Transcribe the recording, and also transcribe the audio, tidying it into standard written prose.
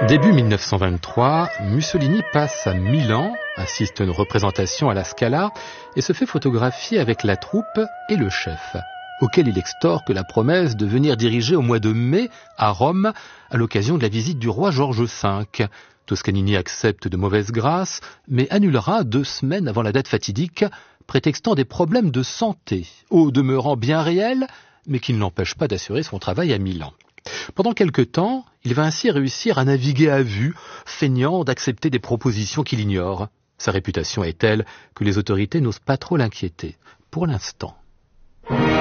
Début 1923, Mussolini passe à Milan, assiste à une représentation à la Scala et se fait photographier avec la troupe et le chef, auquel il extorque la promesse de venir diriger au mois de mai à Rome à l'occasion de la visite du roi George V. Toscanini accepte de mauvaise grâce, mais annulera 2 semaines avant la date fatidique, prétextant des problèmes de santé, au demeurant bien réels, mais qui ne l'empêchent pas d'assurer son travail à Milan. Pendant quelque temps, il va ainsi réussir à naviguer à vue, feignant d'accepter des propositions qu'il ignore. Sa réputation est telle que les autorités n'osent pas trop l'inquiéter, pour l'instant.